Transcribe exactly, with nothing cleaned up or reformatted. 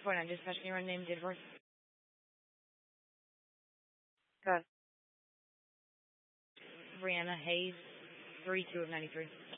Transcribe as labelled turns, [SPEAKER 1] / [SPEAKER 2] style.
[SPEAKER 1] four nine, dispatch, can you run name, date of birth? Go. Brianna Hayes, three two of ninety-three.